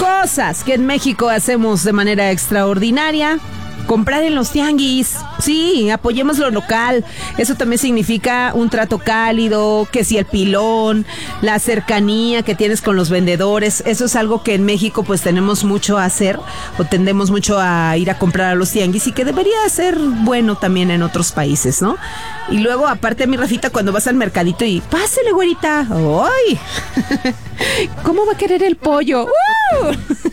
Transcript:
Cosas que en México hacemos de manera extraordinaria. Comprar en los tianguis. Sí, apoyemos lo local. Eso también significa un trato cálido, que si el pilón, la cercanía que tienes con los vendedores. Eso es algo que en México pues tenemos mucho a hacer, o tendemos mucho a ir a comprar a los tianguis, y que debería ser bueno también en otros países, ¿no? Y luego, aparte, mi Rafita, cuando vas al mercadito y pásele, güerita. ¡Ay! ¿Cómo va a querer el pollo?